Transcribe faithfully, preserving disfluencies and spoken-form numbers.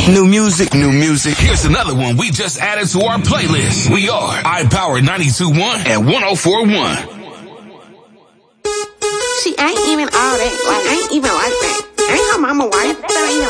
New music, new music. Here's another one we just added to our playlist. We are iPower ninety-two point one and one oh four point one. She ain't even all that. Like, ain't even like that. Ain't her mama wife. That ain't